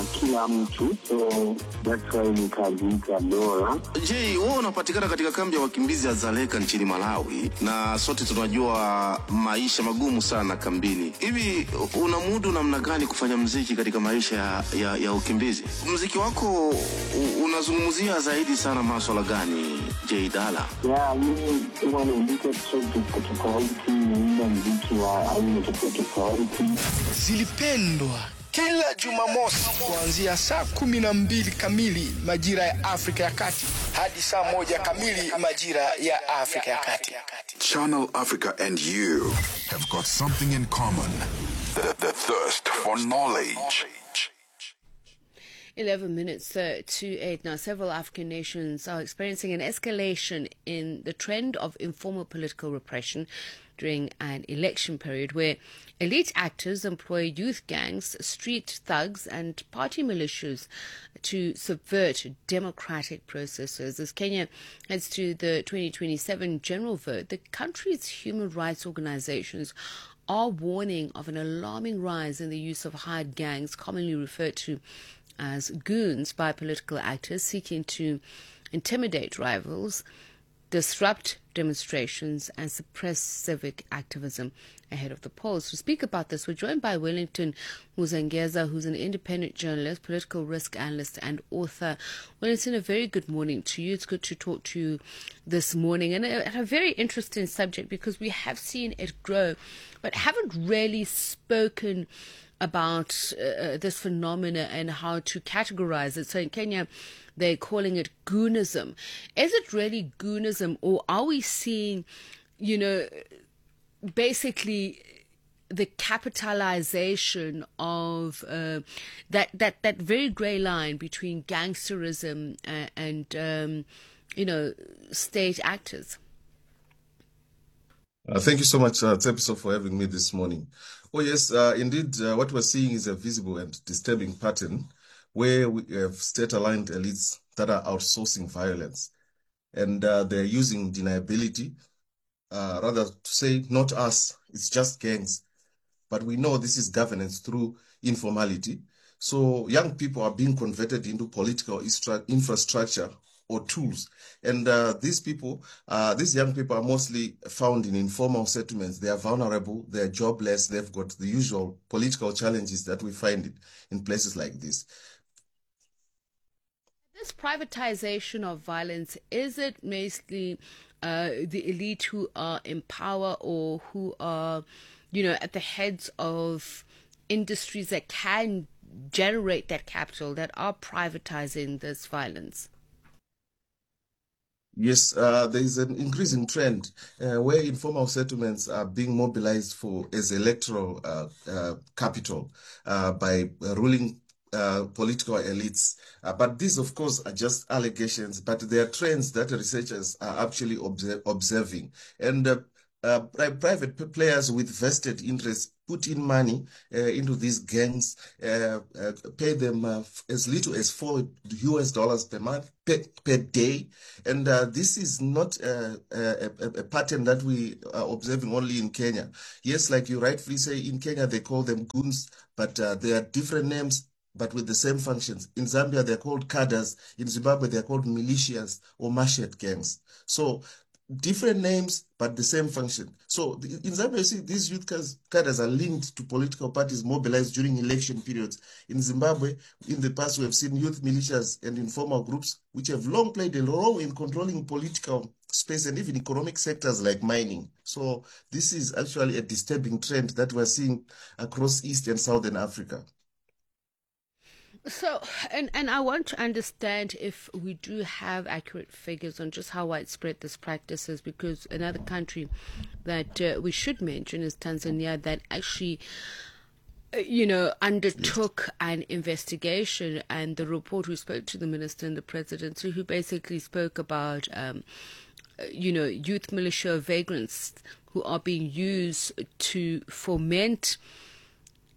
kila mtu, so that's why nikajiita Dora. Je, wewe unapatikana katika kambi ya wakimbizi ya Dzaleka nchini Malawi, na sote tunajua maisha magumu sana kambini. Hivi unamudu namna gani kufanya muziki katika maisha ya ukimbizi? Muziki wako unazungumzia zaidi sana masuala gani, J Dala? Yeah, mimi naandika tofauti, naimba muziki wa aina tofauti. Zilipendwa kila Jumamosi kuanzia saa 12 kamili majira ya Afrika ya Kati hadi saa 1 kamili majira ya Afrika ya Kati. Channel Africa and you have got something in common. The thirst for knowledge. 11 minutes to 8 now. Several African nations are experiencing an escalation in the trend of informal political repression during an election period where elite actors employ youth gangs, street thugs and party militias to subvert democratic processes. As Kenya heads to the 2027 general vote, the country's human rights organizations are warning of an alarming rise in the use of hired gangs, commonly referred to as goons, by political actors seeking to intimidate rivals, disrupt demonstrations and suppress civic activism ahead of the polls. To speak about this, we're joined by Wellington Muzangeza, who's an independent journalist, political risk analyst and author. Wellington, a very good morning to you. It's good to talk to you this morning, and a very interesting subject because we have seen it grow but haven't really spoken about this phenomena and how to categorize it. So in Kenya, they're calling it goonism. Is it really goonism, or are we seeing, basically the capitalization of that very grey line between gangsterism and state actors? Thank you so much, Tsepiso, for having me this morning. Oh yes, indeed, what we're seeing is a visible and disturbing pattern where we have state-aligned elites that are outsourcing violence. And they're using deniability, rather to say, not us, it's just gangs. But we know this is governance through informality. So young people are being converted into political infrastructure or tools. And these young people are mostly found in informal settlements. They are vulnerable, they are jobless, they've got the usual political challenges that we find in places like this. This privatization of violence, is it mostly the elite who are in power or who are, at the heads of industries that can generate that capital that are privatizing this violence? Yes, there is an increasing trend where informal settlements are being mobilized as electoral capital by ruling political elites. But these, of course, are just allegations, but they are trends that researchers are actually observing. And private players with vested interests put in money into these gangs, pay them as little as $4 per month, per day. And this is not a pattern that we are observing only in Kenya. Yes, like you rightfully say, in Kenya they call them goons, but there are different names but with the same functions. In Zambia, they're called cadres. In Zimbabwe, they're called militias or machete gangs. So different names, but the same function. So in Zambia, you see, these youth cadres are linked to political parties mobilized during election periods. In Zimbabwe, in the past, we have seen youth militias and informal groups, which have long played a role in controlling political space and even economic sectors like mining. So this is actually a disturbing trend that we're seeing across East and Southern Africa. So, and I want to understand if we do have accurate figures on just how widespread this practice is, because another country that we should mention is Tanzania, that actually, undertook an investigation, and the report, we spoke to the minister and the president, who basically spoke about, youth militia vagrants who are being used to foment,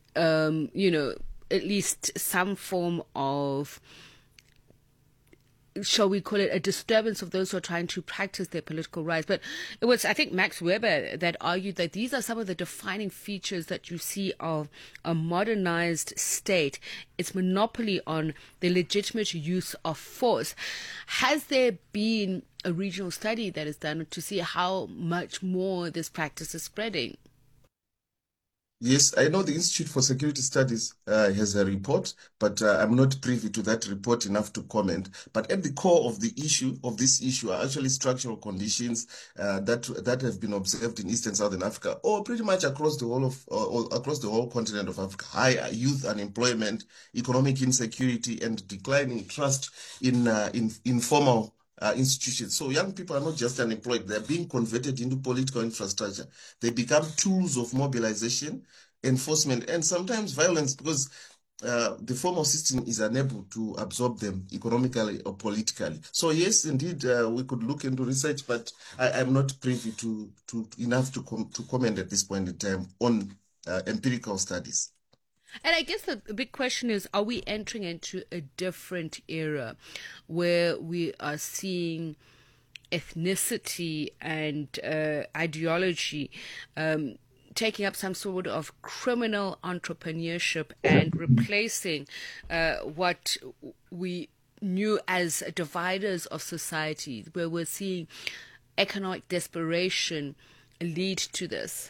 at least some form of shall we call it, a disturbance of those who are trying to practice their political rights. But it was, I think, Max Weber that argued that these are some of the defining features that you see of a modernized state, its monopoly on the legitimate use of force. Has there been a regional study that is done to see how much more this practice is spreading? Yes, I know the Institute for Security Studies has a report, but I'm not privy to that report enough to comment. But at the core of this issue are actually structural conditions that have been observed in East and Southern Africa, or pretty much across the whole continent of Africa. High youth unemployment, economic insecurity, and declining trust in informal institutions. So young people are not just unemployed, they're being converted into political infrastructure. They become tools of mobilization, enforcement, and sometimes violence, because the formal system is unable to absorb them economically or politically. So yes, indeed, we could look into research, but I'm not privy to enough to comment at this point in time on empirical studies. And I guess the big question is, are we entering into a different era where we are seeing ethnicity and ideology taking up some sort of criminal entrepreneurship and replacing what we knew as dividers of society, where we're seeing economic desperation lead to this?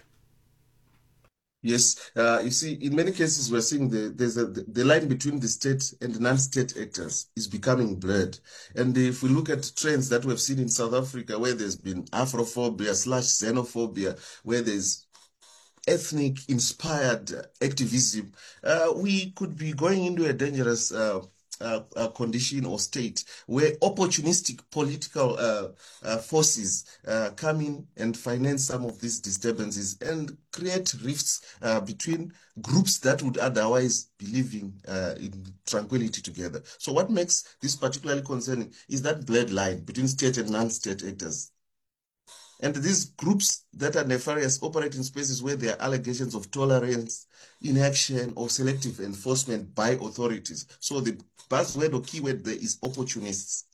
Yes, you see, in many cases, we're seeing the line between the state and non-state actors is becoming blurred. And if we look at trends that we've seen in South Africa, where there's been Afrophobia/xenophobia, where there's ethnic-inspired activism, we could be going into a dangerous condition or state where opportunistic political forces come in and finance some of these disturbances and create rifts between groups that would otherwise be living in tranquility together. So what makes this particularly concerning is that blurred line between state and non-state actors. And these groups that are nefarious operate in spaces where there are allegations of tolerance, inaction, or selective enforcement by authorities. So the buzzword or keyword there is opportunists.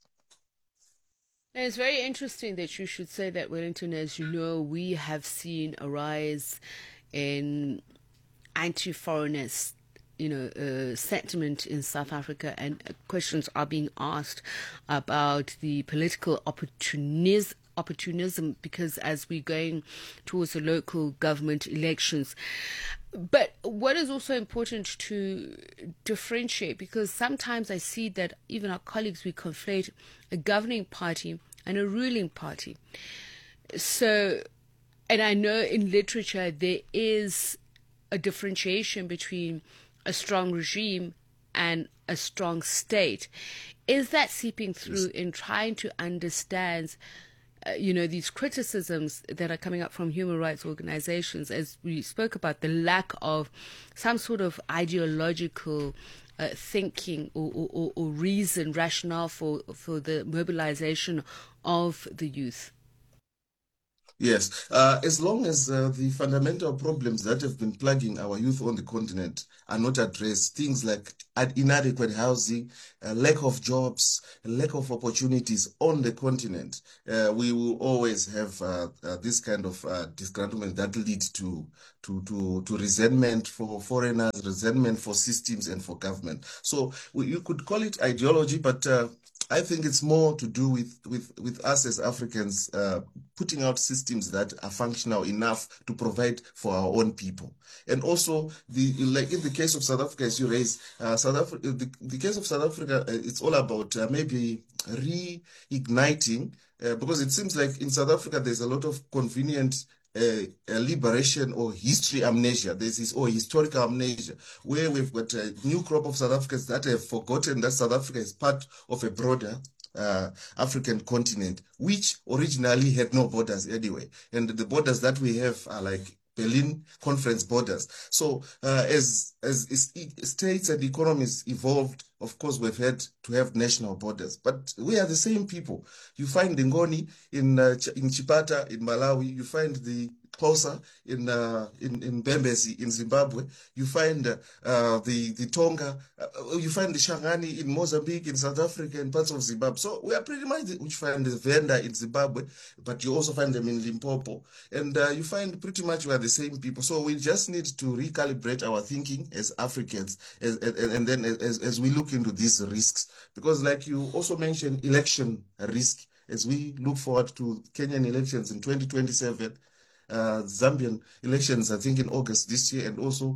And it's very interesting that you should say that, Wellington. As you know, we have seen a rise in anti-foreignist sentiment in South Africa, and questions are being asked about the political opportunism, because as we're going towards the local government elections. But what is also important to differentiate, because sometimes I see that even our colleagues, we conflate a governing party and a ruling party. So, and I know in literature there is a differentiation between a strong regime and a strong state. Is that seeping through in trying to understand these criticisms that are coming up from human rights organizations, as we spoke about the lack of some sort of ideological thinking or reason, rationale for the mobilization of the youth? Yes, as long as the fundamental problems that have been plaguing our youth on the continent are not addressed, things like inadequate housing, lack of jobs, lack of opportunities on the continent, we will always have this kind of disgruntlement that leads to resentment for foreigners, resentment for systems and for government. So you could call it ideology, but I think it's more to do with us as Africans putting out systems that are functional enough to provide for our own people. And also, like in the case of South Africa, as you raised, the case of South Africa, it's all about maybe reigniting, because it seems like in South Africa there's a lot of convenient liberation or history amnesia. There's this historical amnesia, where we've got a new crop of South Africans that have forgotten that South Africa is part of a broader African continent, which originally had no borders anyway. And the borders that we have are like Berlin Conference borders. So as states and economies evolved, of course, we've had to have national borders, but we are the same people. You find the Ngoni in Chipata, in Malawi. You find the closer in Mbembezi in Zimbabwe. You find the Tonga. You find the Shangani in Mozambique, in South Africa, and parts of Zimbabwe. So we are pretty much which find the Venda in Zimbabwe, but you also find them in Limpopo, and you find pretty much we are the same people. So we just need to recalibrate our thinking as Africans, and then as we look into these risks, because like you also mentioned, election risk. As we look forward to Kenyan elections in 2027, Zambian elections, I think in August this year, and also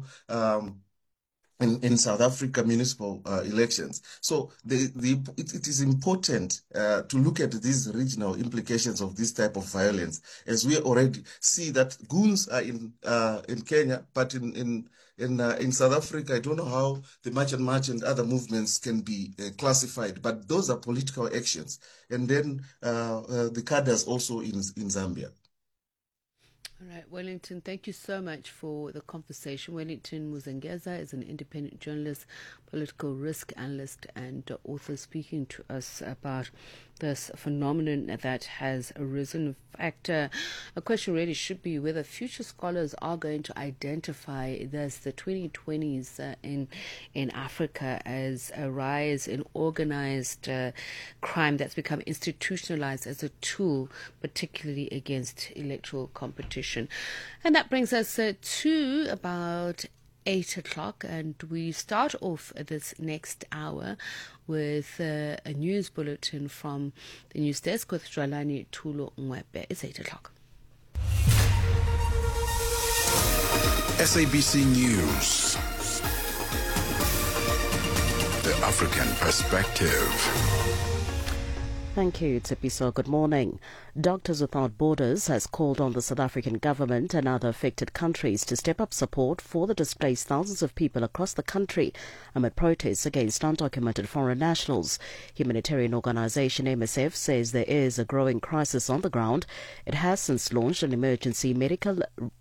in South Africa municipal elections. So it is important to look at these regional implications of this type of violence, as we already see that goons are in Kenya, but in South Africa, I don't know how the March and March and other movements can be classified, but those are political actions. And then the cadres also in Zambia. All right, Wellington, thank you so much for the conversation. Wellington Muzengeza is an independent journalist, political risk analyst, and author, speaking to us about this phenomenon that has arisen. In fact, a question really should be whether future scholars are going to identify this, the 2020s in Africa, as a rise in organized crime that's become institutionalized as a tool, particularly against electoral competition. And that brings us to about 8 o'clock, and we start off this next hour with a news bulletin from the news desk with Jwalani Tulo Ngwepe. It's 8 o'clock. SABC News. The African Perspective. Thank you, Tsepiso. Good morning. Doctors Without Borders has called on the South African government and other affected countries to step up support for the displaced thousands of people across the country amid protests against undocumented foreign nationals. Humanitarian organization MSF says there is a growing crisis on the ground. It has since launched an emergency medical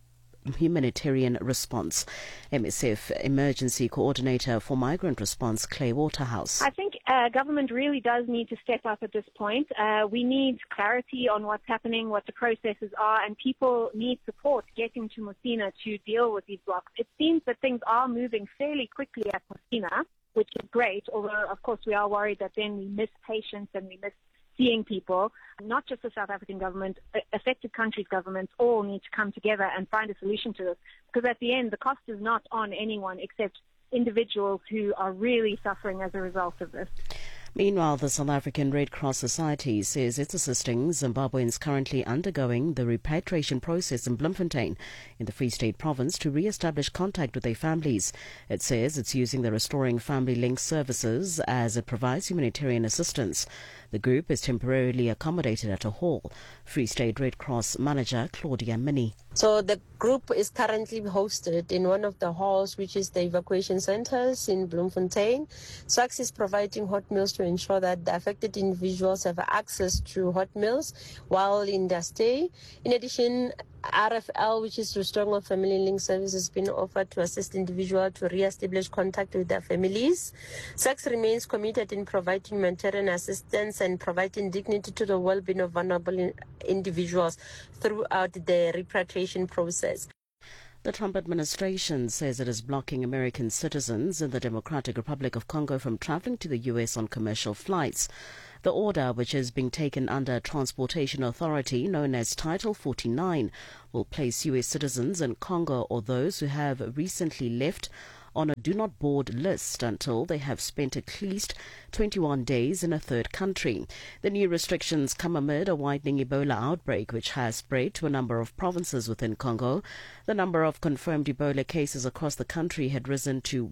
humanitarian response. MSF Emergency Coordinator for Migrant Response, Clay Waterhouse. I think government really does need to step up at this point. We need clarity on what's happening, what the processes are, and people need support getting to Messina to deal with these blocks. It seems that things are moving fairly quickly at Messina, which is great, although, of course, we are worried that then we miss patients and we miss seeing people. Not just the South African government, affected countries' governments all need to come together and find a solution to this, because at the end, the cost is not on anyone except individuals who are really suffering as a result of this. Meanwhile, the South African Red Cross Society says it's assisting Zimbabweans currently undergoing the repatriation process in Bloemfontein in the Free State province to re-establish contact with their families. It says it's using the Restoring Family Link services as it provides humanitarian assistance. The group is temporarily accommodated at a hall. Free State Red Cross manager Claudia Mini. So the group is currently hosted in one of the halls, which is the evacuation centers in Bloemfontein. SACS is providing hot meals to ensure that the affected individuals have access to hot meals while in their stay. In addition, RFL, which is Restoring Family Link service, has been offered to assist individuals to re-establish contact with their families. SACS remains committed in providing humanitarian assistance and providing dignity to the well-being of vulnerable individuals throughout the repatriation process. The Trump administration says it is blocking American citizens in the Democratic Republic of Congo from traveling to the U.S. on commercial flights. The order, which is being taken under Transportation Authority known as Title 49, will place U.S. citizens in Congo or those who have recently left on a do-not-board list until they have spent at least 21 days in a third country. The new restrictions come amid a widening Ebola outbreak which has spread to a number of provinces within Congo. The number of confirmed Ebola cases across the country had risen to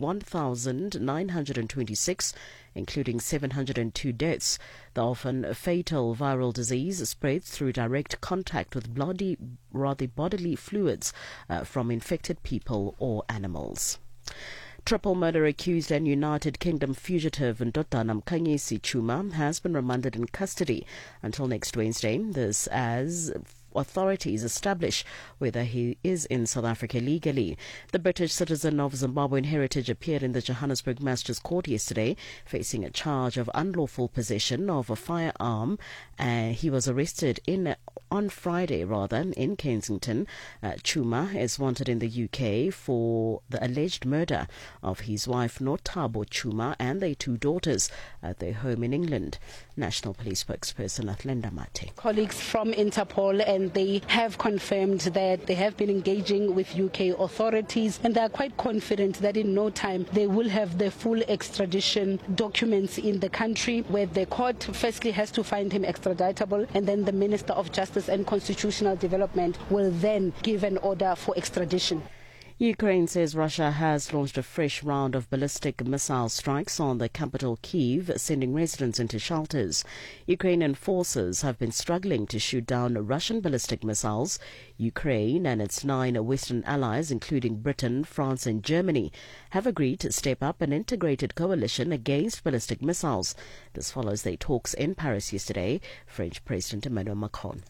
1,926, including 702 deaths. The often fatal viral disease spreads through direct contact with bodily fluids from infected people or animals. Triple murder accused and United Kingdom fugitive Ndodana Mkhanyisi Chuma has been remanded in custody until next Wednesday. This as authorities establish whether he is in South Africa legally. The British citizen of Zimbabwean heritage appeared in the Johannesburg Magistrates Court yesterday, facing a charge of unlawful possession of a firearm. He was arrested on Friday, in Kensington. Chuma is wanted in the UK for the alleged murder of his wife Nothabo Chuma and their 2 daughters at their home in England. National Police spokesperson Athlenda Mate. Colleagues from Interpol, and they have confirmed that they have been engaging with UK authorities, and they are quite confident that in no time they will have the full extradition documents in the country, where the court firstly has to find him extraditable, and then the Minister of Justice and Constitutional Development will then give an order for extradition. Ukraine says Russia has launched a fresh round of ballistic missile strikes on the capital Kyiv, sending residents into shelters. Ukrainian forces have been struggling to shoot down Russian ballistic missiles. Ukraine and its 9 Western allies, including Britain, France and Germany, have agreed to step up an integrated coalition against ballistic missiles. This follows their talks in Paris yesterday. French President Emmanuel Macron.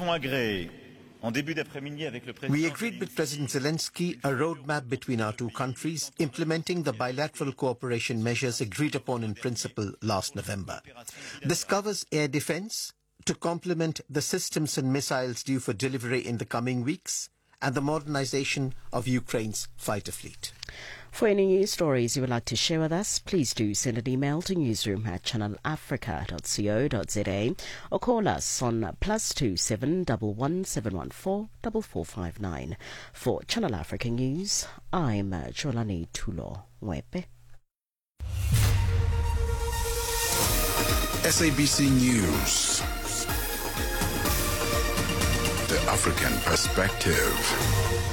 We agreed with President Zelensky a roadmap between our 2 countries, implementing the bilateral cooperation measures agreed upon in principle last November. This covers air defense to complement the systems and missiles due for delivery in the coming weeks, and the modernization of Ukraine's fighter fleet. For any news stories you would like to share with us, please do send an email to newsroom@channelafrica.co.za or call us on +27 11 714 4459. For Channel Africa News, I'm Jolani Tulo Wepe. SABC News. The African Perspective.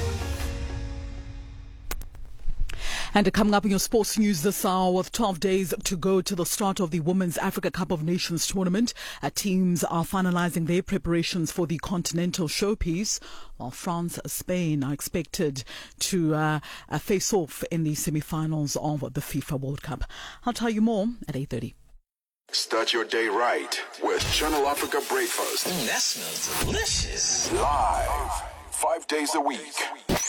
And coming up in your sports news this hour, with 12 days to go to the start of the Women's Africa Cup of Nations tournament, teams are finalizing their preparations for the continental showpiece, while France and Spain are expected to face off in the semi-finals of the FIFA World Cup. I'll tell you more at 8:30. Start your day right with Channel Africa Breakfast. That smells delicious. Live, 5 days a week.